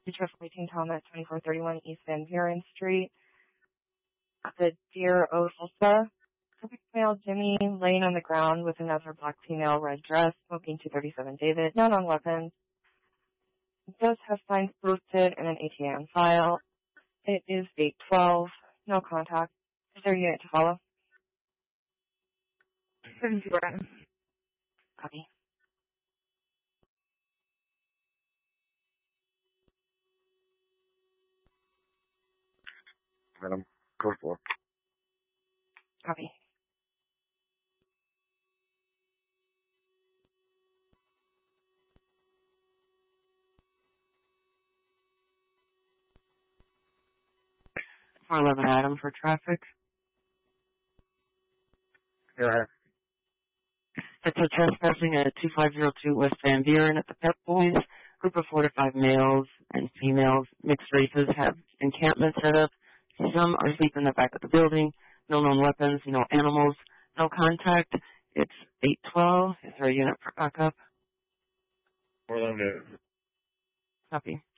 Traffic 18 Tom at 2431 East Van Buren Street. The Deer Osalsa. Topic male Jimmy laying on the ground with another black female, red dress, smoking 237 David, known on weapons. It does have signs posted and an ATA on file. It is 812. No contact. Is there a unit to follow? 70 Brian. Copy. Madam, code 4. Copy. For 11 Adam for traffic. Go ahead. It's a trespassing at 2502 West Van Buren at the Pep Boys. Group of 4 to 5 males and females, mixed races, have encampments set up. Some are sleeping in the back of the building. No known weapons, no animals, no contact. It's 812. Is there a unit for backup? 411. Copy.